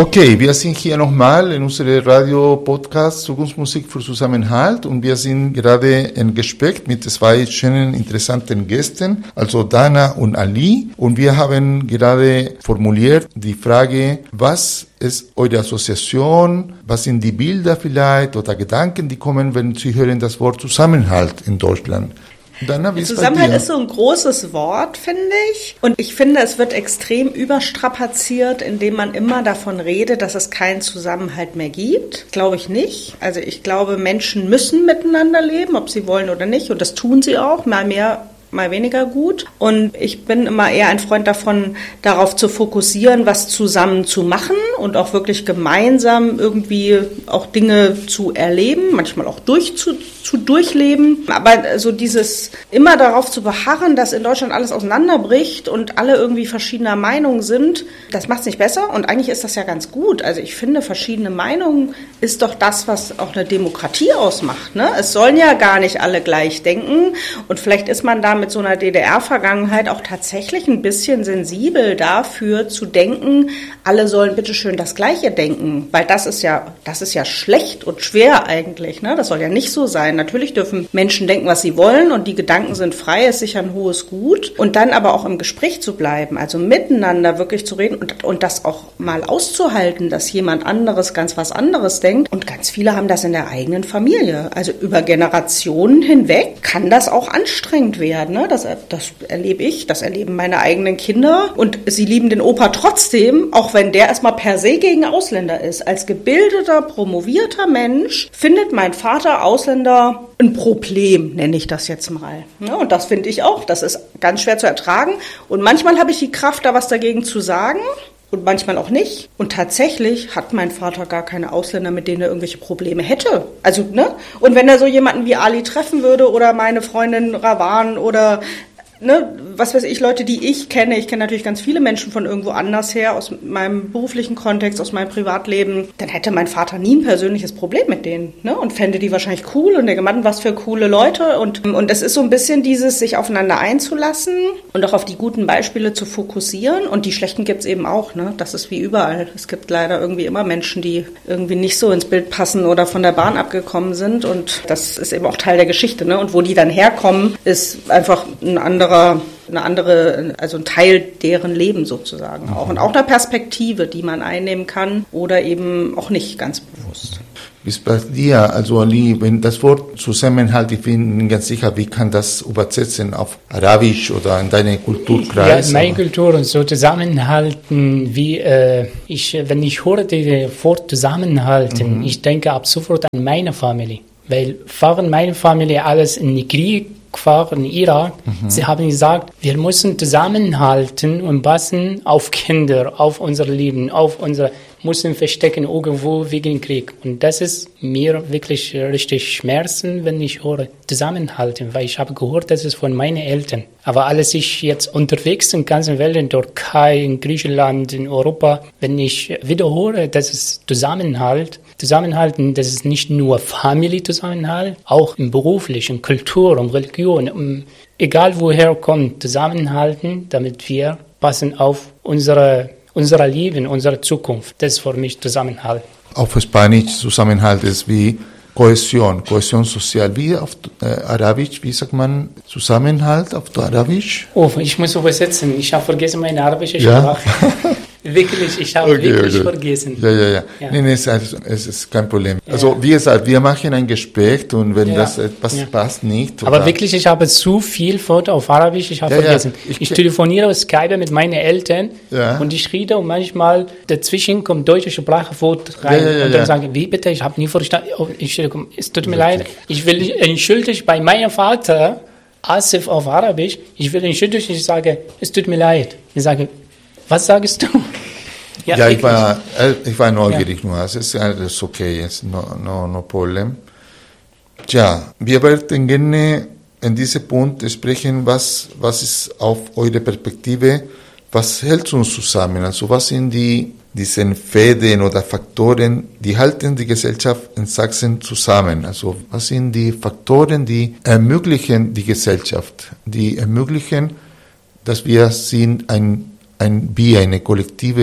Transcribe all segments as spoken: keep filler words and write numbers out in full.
Okay, wir sind hier nochmal in unserem Radio-Podcast Zukunftsmusik für Zusammenhalt und wir sind gerade im Gespräch mit zwei schönen, interessanten Gästen, also Dana und Ali. Und wir haben gerade formuliert die Frage, was ist eure Assoziation, was sind die Bilder vielleicht oder Gedanken, die kommen, wenn Sie hören das Wort Zusammenhalt in Deutschland? Dana, wie ist Zusammenhalt ist so ein großes Wort, finde ich. Und ich finde, es wird extrem überstrapaziert, indem man immer davon redet, dass es keinen Zusammenhalt mehr gibt. Glaube ich nicht. Also ich glaube, Menschen müssen miteinander leben, ob sie wollen oder nicht. Und das tun sie auch, mal mehr, mal weniger gut. Und ich bin immer eher ein Freund davon, darauf zu fokussieren, was zusammen zu machen und auch wirklich gemeinsam irgendwie auch Dinge zu erleben, manchmal auch durchzu, zu durchleben. Aber so dieses immer darauf zu beharren, dass in Deutschland alles auseinanderbricht und alle irgendwie verschiedener Meinung sind, das macht es nicht besser. Und eigentlich ist das ja ganz gut. Also ich finde, verschiedene Meinungen ist doch das, was auch eine Demokratie ausmacht, ne? Es sollen ja gar nicht alle gleich denken. Und vielleicht ist man da mit so einer D D R-Vergangenheit auch tatsächlich ein bisschen sensibel dafür zu denken, alle sollen bitteschön das Gleiche denken. Weil das ist ja, das ist ja schlecht und schwer eigentlich, ne? Das soll ja nicht so sein. Natürlich dürfen Menschen denken, was sie wollen und die Gedanken sind frei, ist sicher ein hohes Gut. Und dann aber auch im Gespräch zu bleiben, also miteinander wirklich zu reden und, und das auch mal auszuhalten, dass jemand anderes ganz was anderes denkt. Und ganz viele haben das in der eigenen Familie. Also über Generationen hinweg kann das auch anstrengend werden. Ne? Das, das erlebe ich, das erleben meine eigenen Kinder. Und sie lieben den Opa trotzdem, auch wenn der erstmal per se gegen Ausländer ist. Als gebildeter, promovierter Mensch findet mein Vater Ausländer ein Problem, nenne ich das jetzt mal. Ja, und das finde ich auch, das ist ganz schwer zu ertragen. Und manchmal habe ich die Kraft, da was dagegen zu sagen und manchmal auch nicht. Und tatsächlich hat mein Vater gar keine Ausländer, mit denen er irgendwelche Probleme hätte. Also, ne? Und wenn er so jemanden wie Ali treffen würde oder meine Freundin Rawan oder ne, was weiß ich, Leute, die ich kenne, ich kenne natürlich ganz viele Menschen von irgendwo anders her, aus meinem beruflichen Kontext, aus meinem Privatleben, dann hätte mein Vater nie ein persönliches Problem mit denen, ne, und fände die wahrscheinlich cool und der Mann, was für coole Leute und, und es ist so ein bisschen dieses, sich aufeinander einzulassen und auch auf die guten Beispiele zu fokussieren und die schlechten gibt's eben auch, ne, das ist wie überall. Es gibt leider irgendwie immer Menschen, die irgendwie nicht so ins Bild passen oder von der Bahn abgekommen sind und das ist eben auch Teil der Geschichte, ne, und wo die dann herkommen, ist einfach ein anderer eine andere, also ein Teil deren Leben sozusagen auch. Und auch eine Perspektive, die man einnehmen kann oder eben auch nicht ganz bewusst. Wie ist bei dir, also Ali, wenn das Wort Zusammenhalt, ich bin ganz sicher, wie kann das übersetzen auf Arabisch oder in deine Kulturkreis? Ja, meine Kultur und so zusammenhalten, wie äh, ich, wenn ich höre das Wort zusammenhalten, mhm. ich denke ab sofort an meine Familie, weil fahren meine Familie alles in den Krieg gefahren in Irak. Mhm. Sie haben gesagt, wir müssen zusammenhalten und passen auf Kinder, auf unser Leben, auf unsere, müssen verstecken irgendwo wegen Krieg. Und das ist mir wirklich richtig Schmerzen, wenn ich höre, zusammenhalten, weil ich habe gehört, das ist von meinen Eltern. Aber als ich jetzt unterwegs in der ganzen Welt, in Türkei, in Griechenland, in Europa, wenn ich wiederhole, das ist Zusammenhalt, Zusammenhalten, das ist nicht nur Familienzusammenhalt, auch im beruflichen, Kultur, um Religion, um, egal woher kommt, zusammenhalten, damit wir passen auf unsere, unser Leben, unsere Zukunft. Das ist für mich Zusammenhalt. Auf Spanisch Zusammenhalt ist wie Kohäsion, Kohäsion sozial. Wie auf äh, Arabisch, wie sagt man Zusammenhalt auf Arabisch? Oh, ich muss übersetzen, ich habe vergessen meine arabische ja? Sprache. Wirklich, ich habe okay, wirklich okay. vergessen. Ja, ja, ja. ja. Nee, nee, es ist, es ist kein Problem. Ja. Also, wie gesagt, wir machen ein Gespräch und wenn ja. das etwas ja. passt, nicht. Aber wirklich, ich habe zu viel Foto auf Arabisch, ich habe ja, vergessen. Ja. Ich, ich telefoniere, Skype mit meinen Eltern ja. und ich rede und manchmal dazwischen kommt deutsche Sprache rein ja, ja, ja, und dann ja. sage ich, wie bitte, ich habe nie verstanden. Oh, ich, es tut mir leid. Ich will entschuldigen bei meinem Vater, Asif auf Arabisch, ich will entschuldigen, ich sage, es tut mir leid. Ich sage, was sagst du? Ja, ja ich, war, ich war neugierig ja. nur. Es ist alles okay, jetzt no, no, no problem. Tja, wir würden gerne in diesem Punkt sprechen, was, was ist auf eure Perspektive, was hält uns zusammen? Also was sind die, diese Fäden oder Faktoren, die halten die Gesellschaft in Sachsen zusammen? Also was sind die Faktoren, die ermöglichen die Gesellschaft, die ermöglichen, dass wir sind ein ein, wie eine kollektive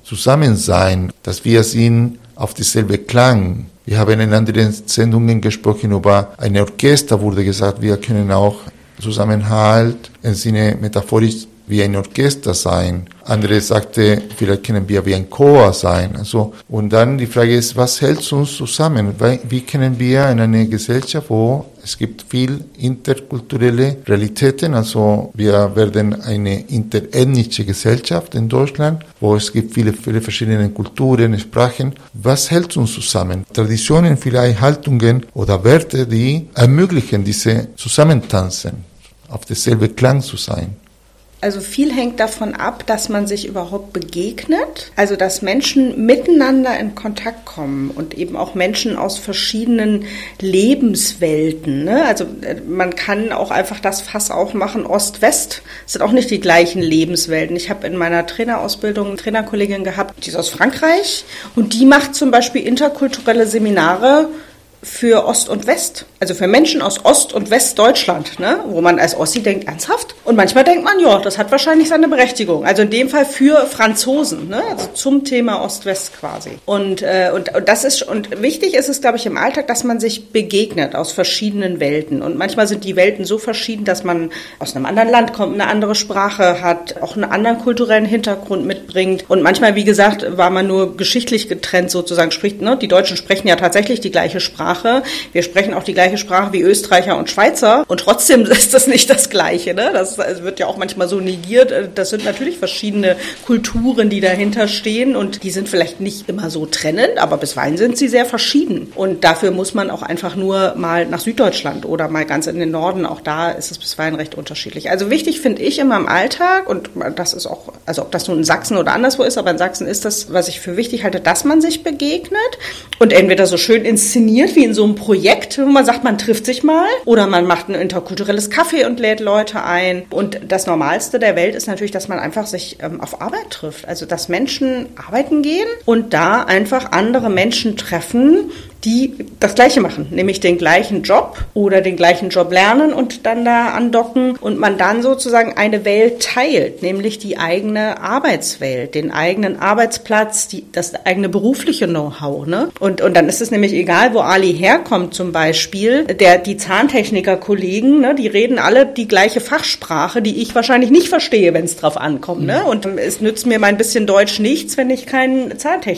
Zusammensein, dass wir sind auf dieselbe Klang. Wir haben in anderen Sendungen gesprochen über ein Orchester, wurde gesagt, wir können auch Zusammenhalt im Sinne metaphorisch wie ein Orchester sein. Andere sagte, vielleicht können wir wie ein Chor sein. Also, und dann die Frage ist, was hält uns zusammen? Wie können wir in einer Gesellschaft, wo es gibt viel interkulturelle Realitäten, also wir werden eine interethnische Gesellschaft in Deutschland, wo es gibt viele, viele verschiedene Kulturen, Sprachen. Was hält uns zusammen? Traditionen, vielleicht Haltungen oder Werte, die ermöglichen, diese Zusammentanzen, auf derselbe Klang zu sein. Also viel hängt davon ab, dass man sich überhaupt begegnet, also dass Menschen miteinander in Kontakt kommen und eben auch Menschen aus verschiedenen Lebenswelten. Ne? Also man kann auch einfach das Fass aufmachen, Ost-West, das sind auch nicht die gleichen Lebenswelten. Ich habe in meiner Trainerausbildung eine Trainerkollegin gehabt, die ist aus Frankreich und die macht zum Beispiel interkulturelle Seminare für Ost und West, also für Menschen aus Ost- und Westdeutschland, ne? Wo man als Ossi denkt, ernsthaft? Und manchmal denkt man, ja, das hat wahrscheinlich seine Berechtigung. Also in dem Fall für Franzosen, ne? Also zum Thema Ost-West quasi. Und, äh, und, und das ist, und wichtig ist es, glaube ich, im Alltag, dass man sich begegnet aus verschiedenen Welten. Und manchmal sind die Welten so verschieden, dass man aus einem anderen Land kommt, eine andere Sprache hat, auch einen anderen kulturellen Hintergrund mitbringt. Und manchmal, wie gesagt, war man nur geschichtlich getrennt sozusagen, spricht, ne? Die Deutschen sprechen ja tatsächlich die gleiche Sprache. Wir sprechen auch die gleiche Sprache wie Österreicher und Schweizer und trotzdem ist das nicht das Gleiche. Ne? Das wird ja auch manchmal so negiert. Das sind natürlich verschiedene Kulturen, die dahinter stehen und die sind vielleicht nicht immer so trennend, aber bisweilen sind sie sehr verschieden. Und dafür muss man auch einfach nur mal nach Süddeutschland oder mal ganz in den Norden. Auch da ist es bisweilen recht unterschiedlich. Also wichtig finde ich immer im Alltag und das ist auch, also ob das nun in Sachsen oder anderswo ist, aber in Sachsen ist das, was ich für wichtig halte, dass man sich begegnet und entweder so schön inszeniert wie in so einem Projekt, wo man sagt, man trifft sich mal oder man macht ein interkulturelles Café und lädt Leute ein. Und das Normalste der Welt ist natürlich, dass man einfach sich ähm, auf Arbeit trifft. Also, dass Menschen arbeiten gehen und da einfach andere Menschen treffen, die das Gleiche machen, nämlich den gleichen Job oder den gleichen Job lernen und dann da andocken und man dann sozusagen eine Welt teilt, nämlich die eigene Arbeitswelt, den eigenen Arbeitsplatz, die, das eigene berufliche Know-how. Ne? Und, und dann ist es nämlich egal, wo Ali herkommt zum Beispiel, der, die Zahntechniker-Kollegen, ne, die reden alle die gleiche Fachsprache, die ich wahrscheinlich nicht verstehe, wenn es drauf ankommt. Mhm. Ne? Und es nützt mir mein bisschen Deutsch nichts, wenn ich keinen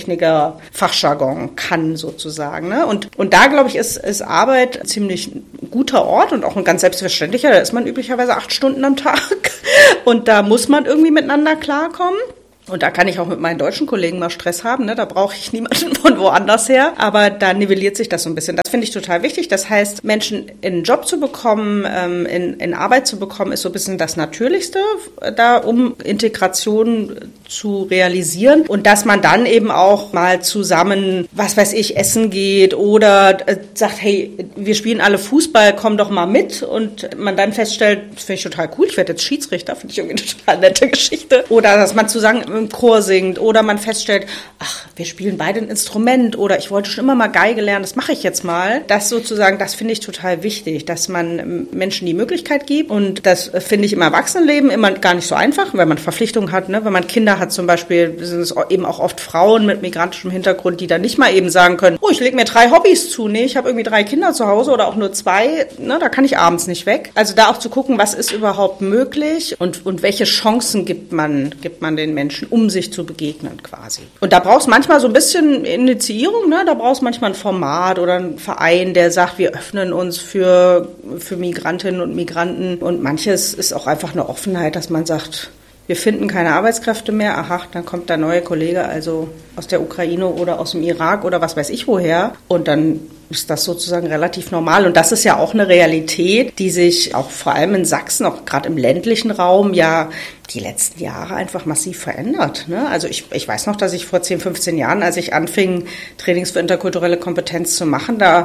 Zahntechniker-Fachjargon kann sozusagen. Ne? Und, und da, glaube ich, ist, ist Arbeit ein ziemlich guter Ort und auch ein ganz selbstverständlicher. Da ist man üblicherweise acht Stunden am Tag und da muss man irgendwie miteinander klarkommen. Und da kann ich auch mit meinen deutschen Kollegen mal Stress haben, ne? Da brauche ich niemanden von woanders her. Aber da nivelliert sich das so ein bisschen. Das finde ich total wichtig. Das heißt, Menschen in einen Job zu bekommen, in, in Arbeit zu bekommen, ist so ein bisschen das Natürlichste, da um Integration zu realisieren. Und dass man dann eben auch mal zusammen, was weiß ich, essen geht oder äh, sagt, hey, wir spielen alle Fußball, komm doch mal mit. Und man dann feststellt, das finde ich total cool, ich werde jetzt Schiedsrichter, finde ich irgendwie eine total nette Geschichte. Oder dass man zusammen im Chor singt oder man feststellt, ach, wir spielen beide ein Instrument oder ich wollte schon immer mal Geige lernen, das mache ich jetzt mal. Das sozusagen, das finde ich total wichtig, dass man Menschen die Möglichkeit gibt und das finde ich im Erwachsenenleben immer gar nicht so einfach, wenn man Verpflichtungen hat, ne? Wenn man Kinder hat zum Beispiel, sind es eben auch oft Frauen mit migrantischem Hintergrund, die dann nicht mal eben sagen können, oh, ich lege mir drei Hobbys zu, nee, ich habe irgendwie drei Kinder zu Hause oder auch nur zwei, ne? Da kann ich abends nicht weg. Also da auch zu gucken, was ist überhaupt möglich und, und welche Chancen gibt man, gibt man den Menschen, um sich zu begegnen quasi. Und da brauchst manchmal so ein bisschen Initiierung, ne? Da brauchst manchmal ein Format oder ein Verein, der sagt, wir öffnen uns für, für Migrantinnen und Migranten. Und manches ist auch einfach eine Offenheit, dass man sagt, wir finden keine Arbeitskräfte mehr, aha, dann kommt der neue Kollege also aus der Ukraine oder aus dem Irak oder was weiß ich woher und dann ist das sozusagen relativ normal. Und das ist ja auch eine Realität, die sich auch vor allem in Sachsen, auch gerade im ländlichen Raum, ja die letzten Jahre einfach massiv verändert. Ne? Also ich, ich weiß noch, dass ich vor zehn, fünfzehn Jahren, als ich anfing, Trainings für interkulturelle Kompetenz zu machen, da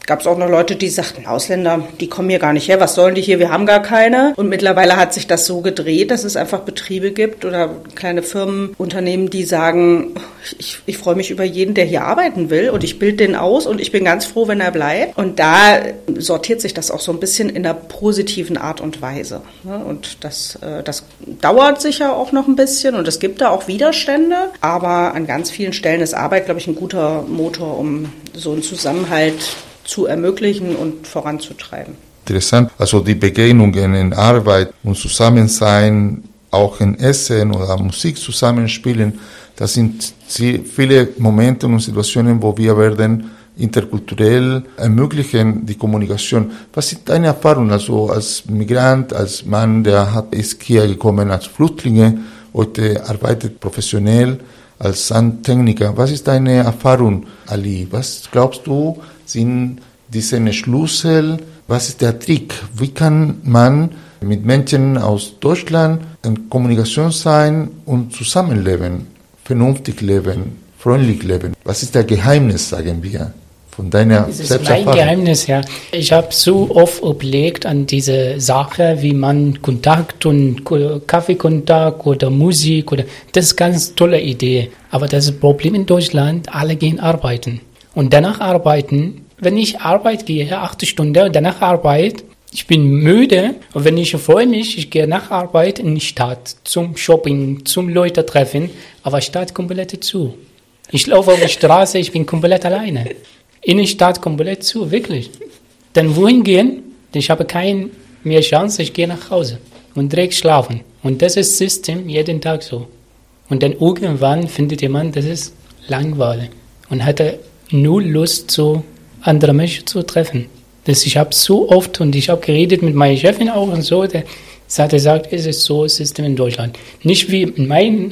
Gab es auch noch Leute, die sagten, Ausländer, die kommen hier gar nicht her, was sollen die hier, wir haben gar keine. Und mittlerweile hat sich das so gedreht, dass es einfach Betriebe gibt oder kleine Firmen, Unternehmen, die sagen, ich, ich freue mich über jeden, der hier arbeiten will und ich bilde den aus und ich bin ganz froh, wenn er bleibt. Und da sortiert sich das auch so ein bisschen in einer positiven Art und Weise. Und das, das dauert sicher auch noch ein bisschen und es gibt da auch Widerstände, aber an ganz vielen Stellen ist Arbeit, glaube ich, ein guter Motor, um so einen Zusammenhalt zu ermöglichen und voranzutreiben. Interessant, also die Begegnungen in Arbeit und Zusammensein, auch in Essen oder Musik zusammenspielen, das sind viele Momente und Situationen, wo wir werden interkulturell ermöglichen die Kommunikation. Was ist deine Erfahrung, also als Migrant, als Mann, der hat, ist hier gekommen als Flüchtlinge, heute arbeitet professionell als Sandtechniker. Was ist deine Erfahrung, Ali? Was glaubst du, sind diese Schlüssel? Was ist der Trick? Wie kann man mit Menschen aus Deutschland in Kommunikation sein und zusammenleben, vernünftig leben, freundlich leben? Was ist der Geheimnis, sagen wir, von deiner Selbsterfahrung? Das ist mein Geheimnis, ja. Ich habe so oft überlegt an diese Sache, wie man Kontakt und Kaffeekontakt oder Musik oder das ist eine ganz tolle Idee. Aber das Problem in Deutschland, alle gehen arbeiten. Und danach arbeiten, wenn ich Arbeit gehe, acht Stunden und danach Arbeit, ich bin müde und wenn ich freue mich, ich gehe nach Arbeit in die Stadt zum Shopping, zum Leute treffen, aber die Stadt komplett zu. Ich laufe auf die Straße, ich bin komplett alleine. In der Stadt komplett zu, wirklich. Dann wohin gehen? Ich habe keine mehr Chance, ich gehe nach Hause und direkt schlafen. Und das ist das System jeden Tag so. Und dann irgendwann findet jemand, das ist langweilig und hatte null Lust, so andere Menschen zu treffen. Das, ich habe so oft und ich habe geredet mit meiner Chefin auch und so, der hat gesagt, es ist so ein System in Deutschland. Nicht wie in meinem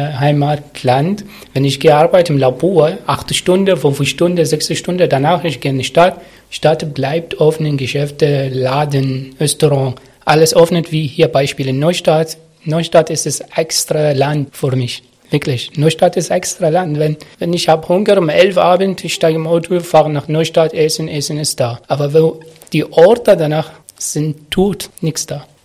Heimatland, wenn ich gearbeitet im Labor, acht Stunden, fünf Stunden, sechs Stunden, danach ich gehe in die Stadt. Die Stadt bleibt offen, Geschäfte, Laden, Restaurant, alles offen, wie hier Beispiel in Neustadt. Neustadt ist das extra Land für mich. Wirklich, Neustadt ist extra Land. Wenn, wenn ich habe Hunger um elf Uhr Abend, ich steige im Auto, fahre nach Neustadt, Essen, Essen ist da. Aber wo die Orte danach sind tot, nichts da.